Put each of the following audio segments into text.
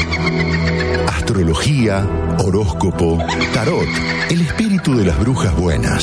Astrología, horóscopo, tarot, el espíritu de las brujas buenas.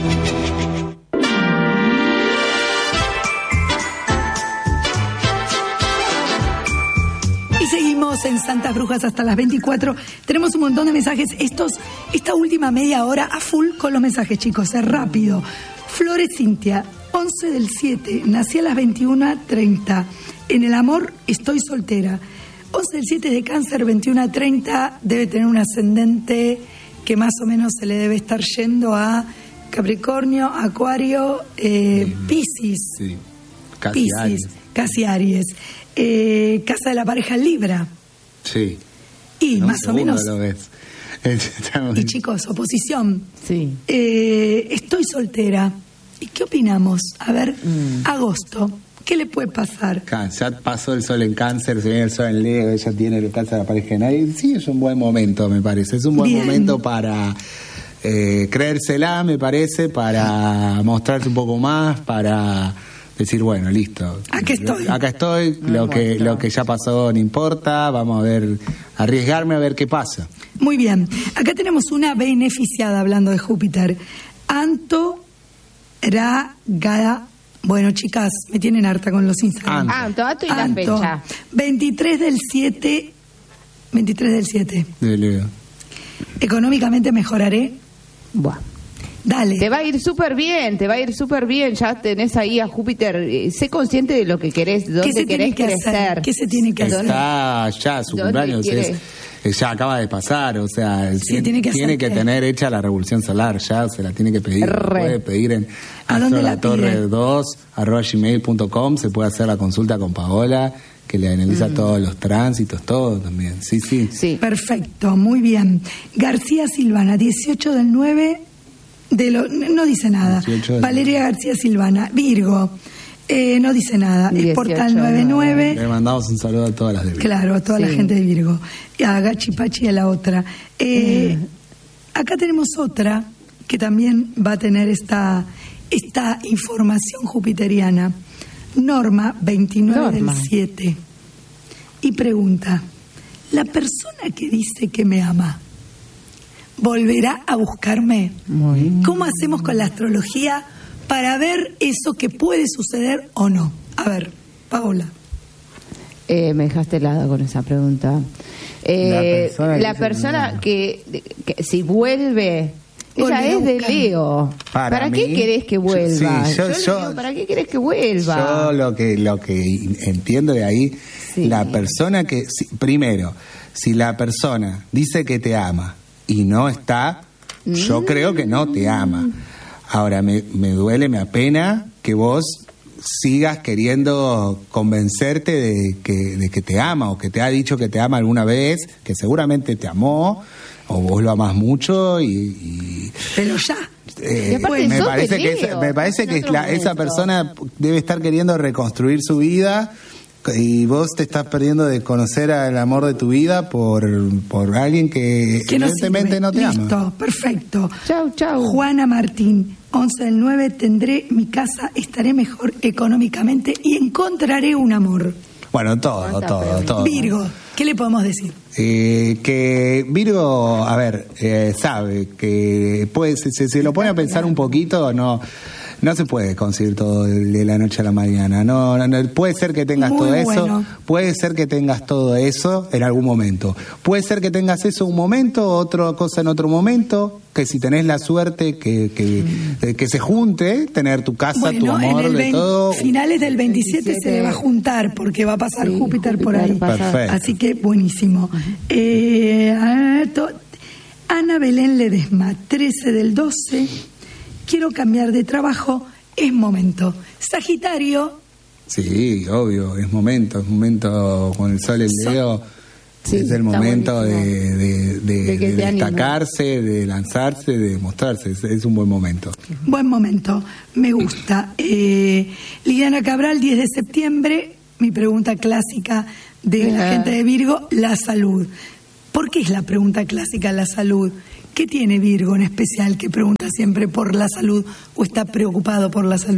Y seguimos en Santas Brujas hasta las 24. Tenemos un montón de mensajes. Esta última media hora a full con los mensajes, chicos. Es rápido. Flores Cintia, 11/7. Nací a las 21:30. En el amor estoy soltera. 11/7 de Cáncer, 21:30. Debe tener un ascendente que más o menos se le debe estar yendo a Capricornio, Acuario, Piscis. Sí, casi Aries. Casi Aries. Casa de la pareja Libra. Sí. Y no, más o menos. Lo ves. Y chicos, oposición. Sí. Estoy soltera. ¿Y qué opinamos? A ver, agosto. ¿Qué le puede pasar? Ya pasó el sol en Cáncer, se viene el sol en Leo, ella tiene el Cáncer de la pareja en Aries. Sí, es un buen momento, me parece. Es un buen momento para creérsela, me parece, para mostrarse un poco más, para decir, bueno, listo. Acá estoy. Lo que ya pasó no importa, vamos a ver, arriesgarme a ver qué pasa. Muy bien. Acá tenemos una beneficiada hablando de Júpiter. Anto Ragada. Bueno, chicas, me tienen harta con los Instagram. Anto y la fecha. 23/7. 23/7. De Leo. Económicamente mejoraré. Buah. Dale. Te va a ir súper bien, ya tenés ahí a Júpiter, sé consciente de lo que querés, dónde querés crecer. ¿Qué se tiene que hacer? Está ya, su cumpleaños ya acaba de pasar, o sea, tiene que tener hecha la revolución solar, ya se la tiene que pedir, puede pedir en astrolatorre2@gmail.com, se puede hacer la consulta con Paola, que le analiza todos los tránsitos, todo también, sí. Perfecto, muy bien. García Silvana, 18/9, no dice nada. Valeria García Silvana, Virgo, no dice nada. Es Portal 99. Le mandamos un saludo a todas las de Virgo. Claro, a toda la gente de Virgo. A Gachi Pachi y a la otra. Acá tenemos otra que también va a tener esta información jupiteriana. Norma, 29/7. Y pregunta, ¿la persona que dice que me ama volverá a buscarme? ¿Cómo hacemos con la astrología para ver eso que puede suceder o no? A ver, Paola. Me dejaste helada con esa pregunta. La persona que si vuelve, ella es de Leo. ¿Para qué querés que vuelva? ¿Para qué querés que vuelva? Yo lo que entiendo de ahí, la persona que primero, si la persona dice que te ama y no está, yo creo que no te ama. Ahora, me duele, me apena que vos sigas queriendo convencerte de que te ama, o que te ha dicho que te ama alguna vez, que seguramente te amó, o vos lo amás mucho pero ya. Me parece que esa persona debe estar queriendo reconstruir su vida, y vos te estás perdiendo de conocer al amor de tu vida por alguien que evidentemente no te ama. Listo, perfecto. Chau. Juana Martín, 11/9, tendré mi casa, estaré mejor económicamente y encontraré un amor. Bueno, todo. Virgo, ¿qué le podemos decir? Que Virgo, a ver, sabe que puede, se lo pone a pensar un poquito, no se puede conseguir todo de la noche a la mañana. No, puede ser que tengas todo eso, puede ser que tengas todo eso en algún momento. Puede ser que tengas eso un momento, otra cosa en otro momento, que si tenés la suerte que se junte, tener tu casa, tu amor, de todo. Finales del 27 se le va a juntar porque va a pasar Júpiter por ahí. Perfecto. Así que buenísimo. Ana Belén Ledesma, 13/12. Quiero cambiar de trabajo, es momento. Sagitario. Sí, obvio, es momento con el sol en Leo. Es el momento de destacarse, de lanzarse, de mostrarse. Es un buen momento. Buen momento, me gusta. Liliana Cabral, 10 de septiembre. Mi pregunta clásica de la gente de Virgo, la salud. ¿Por qué es la pregunta clásica la salud? ¿Qué tiene Virgo en especial que pregunta siempre por la salud o está preocupado por la salud?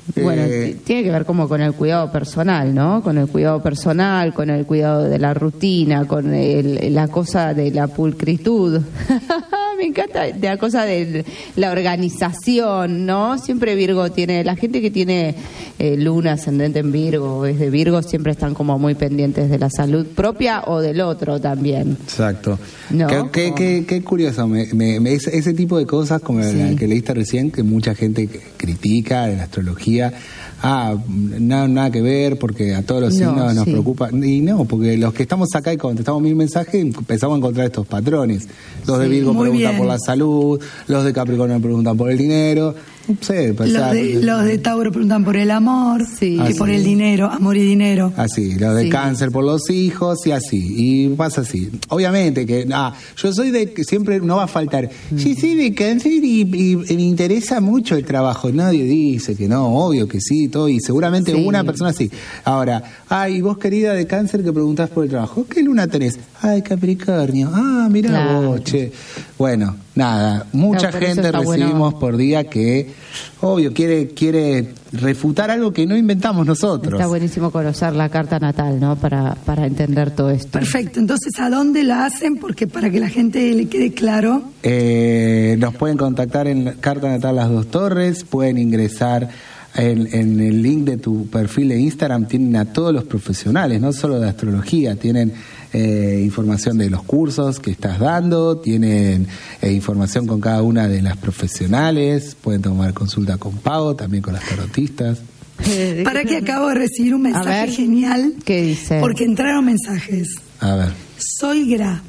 Bueno, tiene que ver como con el cuidado personal, ¿no? Con el cuidado personal, con el cuidado de la rutina, con la cosa de la pulcritud. Me encanta la cosa de la organización, ¿no? Siempre Virgo tiene, la gente que tiene luna ascendente en Virgo o es de Virgo, siempre están como muy pendientes de la salud propia o del otro también. Exacto. ¿No? Qué curioso, ese tipo de cosas como la que leíste recién, que mucha gente critica de la astrología. Nada que ver, porque a todos los signos nos preocupa. Y no, porque los que estamos acá y contestamos mis mensajes, empezamos a encontrar estos patrones. Los de Virgo preguntan por la salud, los de Capricornio preguntan por el dinero. No sé, los de Tauro preguntan por el amor y por el dinero, amor y dinero. Así, los de Cáncer por los hijos y así. Y pasa así. Obviamente que yo soy de que siempre no va a faltar. Sí, de Cáncer y me interesa mucho el trabajo. Nadie dice que no, obvio que sí, todo. Y seguramente una persona sí. Ahora, vos querida de Cáncer que preguntás por el trabajo, ¿qué luna tenés? Capricornio. Mirá vos, che. Bueno, nada, mucha gente recibimos por día que, obvio, quiere refutar algo que no inventamos nosotros. Está buenísimo conocer la carta natal, ¿no? Para entender todo esto. Perfecto, entonces, ¿a dónde la hacen? Porque para que la gente le quede claro. Nos pueden contactar en Carta Natal Las Dos Torres, pueden ingresar en el link de tu perfil de Instagram, tienen a todos los profesionales, no solo de astrología, tienen información de los cursos que estás dando, tienen información con cada una de las profesionales, pueden tomar consulta con pago, también con las tarotistas. Para que acabo de recibir un mensaje genial. ¿Qué dice? Porque entraron mensajes. A ver. Soy Gra.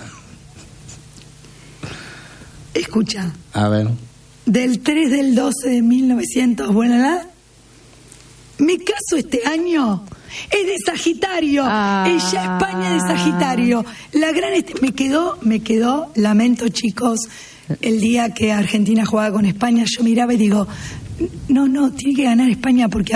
Escucha. A ver. Del 3 del 12 de 1900, mi caso este año es de Sagitario. Ella, España, de Sagitario. La gran me quedó, lamento, chicos, el día que Argentina jugaba con España, yo miraba y digo, no, tiene que ganar España, porque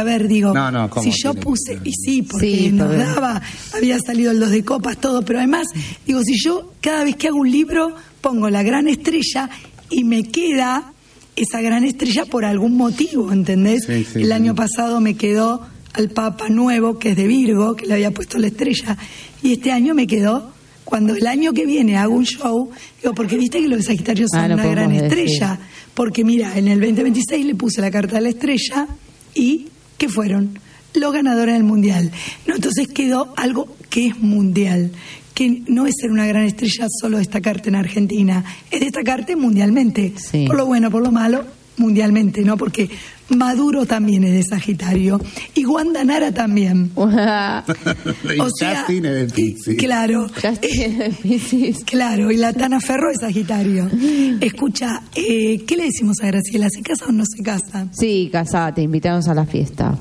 si yo puse, y sí, porque nos daba, había salido el 2 de copas, todo, pero además, digo, si yo cada vez que hago un libro pongo la gran estrella y me queda esa gran estrella por algún motivo, ¿entendés? El año pasado me quedó al Papa Nuevo, que es de Virgo, que le había puesto la estrella, y este año me quedó, cuando el año que viene hago un show, digo, porque viste que los de Sagitario son una gran estrella, porque mira, en el 2026 le puse la carta de la estrella, y ¿qué fueron? Los ganadores del Mundial. No, entonces quedó algo que es mundial, que no es ser una gran estrella solo destacarte en Argentina, es destacarte mundialmente, por lo bueno, por lo malo, mundialmente, ¿no? Porque Maduro también es de Sagitario y Wanda Nara también. O sea, Justin es de Piscis. Claro. Justin es de Piscis. Claro, y la Tana Ferro es Sagitario. Escucha, ¿qué le decimos a Graciela? ¿Se casa o no se casa? Sí, casate, invitamos a la fiesta.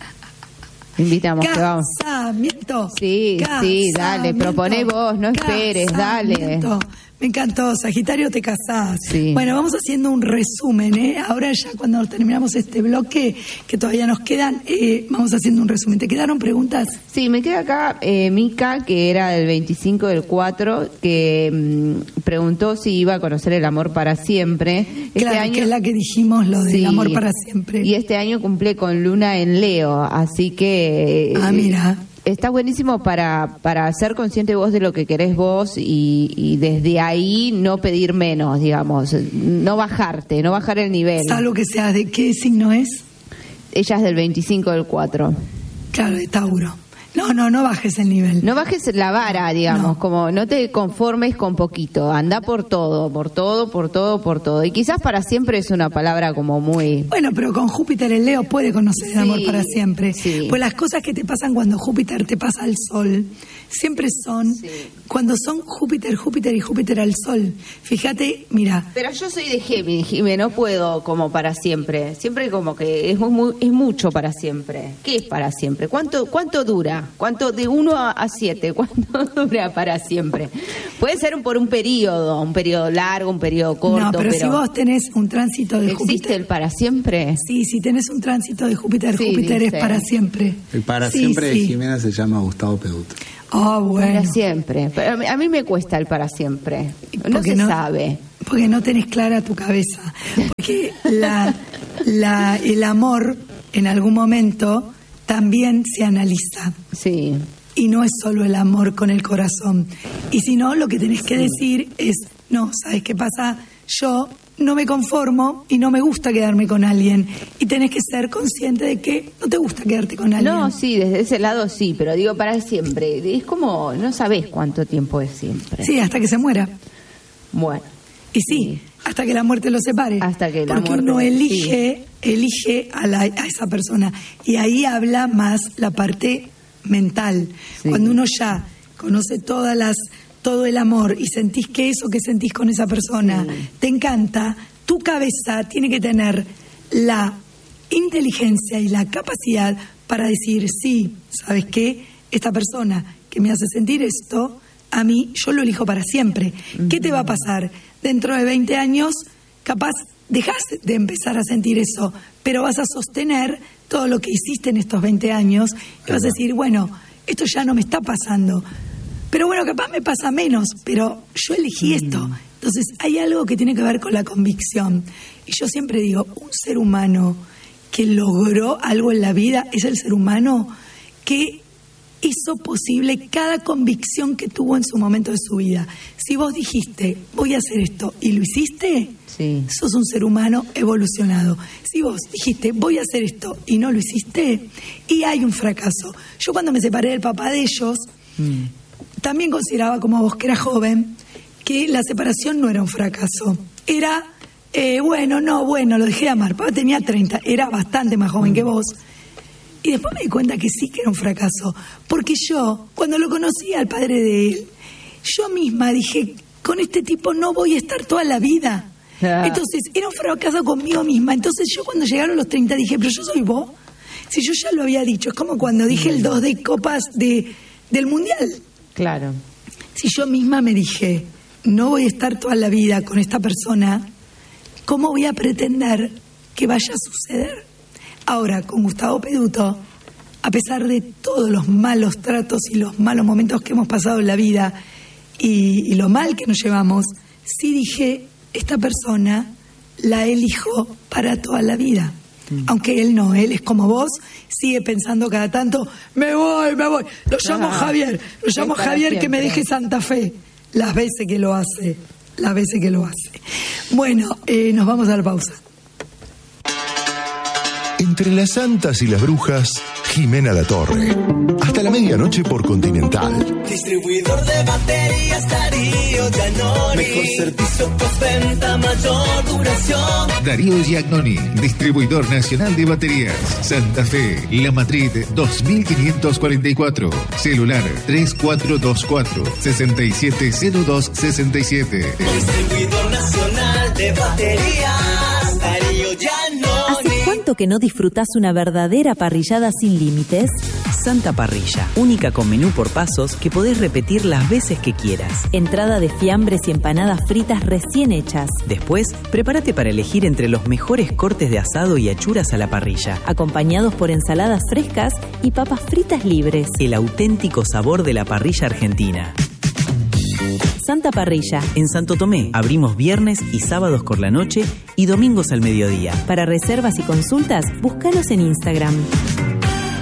Invitamos, que vamos. Casamiento. Sí, dale, proponé vos, no esperes, dale. Me encantó, Sagitario, te casás. Sí. Bueno, vamos haciendo un resumen, Ahora ya cuando terminamos este bloque, que todavía nos quedan, vamos haciendo un resumen. ¿Te quedaron preguntas? Sí, me queda acá Mica, que era del 25 del 4, que preguntó si iba a conocer el amor para siempre. Claro, año, que es la que dijimos, lo del amor para siempre. Y este año cumple con Luna en Leo, así que... mira... Está buenísimo para ser consciente vos de lo que querés vos y desde ahí no pedir menos, digamos, no bajar el nivel. Salvo que sea, ¿de qué signo es? Ella es del 25 del 4. Claro, de Tauro. No bajes el nivel. No bajes la vara, digamos, como no te conformes con poquito, anda por todo. Y quizás para siempre es una palabra como muy... Bueno, pero con Júpiter en Leo puede conocer el amor para siempre. Sí. Pues las cosas que te pasan cuando Júpiter te pasa al Sol, siempre son cuando son Júpiter y Júpiter al Sol. Fíjate, mira. Pero yo soy de Géminis, no puedo como para siempre. Siempre como que es mucho para siempre. ¿Qué es para siempre? ¿Cuánto dura? ¿Cuánto? De 1 a 7, ¿cuánto dura para siempre? Puede ser por un periodo largo, un periodo corto. No, pero si vos tenés un tránsito de Júpiter... ¿Existe el para siempre? Sí, si tenés un tránsito de Júpiter es para siempre. El para siempre de Jimena se llama Gustavo Pedut. Bueno. Para siempre. Pero a mí me cuesta el para siempre. No se sabe. Porque no tenés clara tu cabeza. Porque el amor en algún momento también se analiza. Sí. Y no es solo el amor con el corazón. Y si no, lo que tenés que decir es, no, ¿sabes qué pasa? Yo no me conformo y no me gusta quedarme con alguien. Y tenés que ser consciente de que no te gusta quedarte con alguien. No, sí, desde ese lado sí, pero digo para siempre. Es como, no sabés cuánto tiempo es siempre. Sí, hasta que se muera. Bueno. Y sí, hasta que la muerte lo separe. Hasta que la porque muerte uno elige a esa persona. Y ahí habla más la parte mental. Sí. Cuando uno ya conoce todo el amor y sentís que eso que sentís con esa persona te encanta, tu cabeza tiene que tener la inteligencia y la capacidad para decir, sí, ¿sabes qué? Esta persona que me hace sentir esto, a mí, yo lo elijo para siempre. ¿Qué te va a pasar? Dentro de 20 años, capaz dejás de empezar a sentir eso, pero vas a sostener todo lo que hiciste en estos 20 años y vas a decir, bueno, esto ya no me está pasando. Pero bueno, capaz me pasa menos, pero yo elegí esto. Entonces hay algo que tiene que ver con la convicción. Y yo siempre digo, un ser humano que logró algo en la vida es el ser humano que hizo posible cada convicción que tuvo en su momento de su vida. Si vos dijiste, voy a hacer esto, y lo hiciste, sos un ser humano evolucionado. Si vos dijiste, voy a hacer esto, y no lo hiciste, y hay un fracaso. Yo cuando me separé del papá de ellos, también consideraba, como vos que eras joven, que la separación no era un fracaso. Era, lo dejé de amar. Papá tenía 30, era bastante más joven que vos. Y después me di cuenta que sí que era un fracaso. Porque yo, cuando lo conocí al padre de él, yo misma dije, con este tipo no voy a estar toda la vida. Entonces, era un fracaso conmigo misma. Entonces yo cuando llegaron los 30 dije, pero yo soy vos. Si yo ya lo había dicho, es como cuando dije el 2 de copas del Mundial. Claro. Si yo misma me dije, no voy a estar toda la vida con esta persona, ¿cómo voy a pretender que vaya a suceder? Ahora, con Gustavo Peduto, a pesar de todos los malos tratos y los malos momentos que hemos pasado en la vida y lo mal que nos llevamos, sí dije, esta persona la elijo para toda la vida. Aunque él no, él es como vos, sigue pensando cada tanto, me voy. Lo llamo Javier que me deje Santa Fe. Las veces que lo hace. Bueno, nos vamos a la pausa. Entre las santas y las brujas, Jimena Latorre. Hasta la medianoche por Continental. Distribuidor de baterías Darío Giannoni. Mejor servicio postventa, mayor duración. Darío Giannoni, distribuidor nacional de baterías. Santa Fe, La Madrid 2544. Celular 3424-670267. Distribuidor nacional de baterías Darío Giannoni. ¿Hace cuánto que no disfrutás una verdadera parrillada sin límites? Santa Parrilla, única con menú por pasos que podés repetir las veces que quieras. Entrada de fiambres y empanadas fritas recién hechas. Después, prepárate para elegir entre los mejores cortes de asado y achuras a la parrilla, acompañados por ensaladas frescas y papas fritas libres. El auténtico sabor de la parrilla argentina. Santa Parrilla. En Santo Tomé, abrimos viernes y sábados por la noche y domingos al mediodía. Para reservas y consultas, búscanos en Instagram.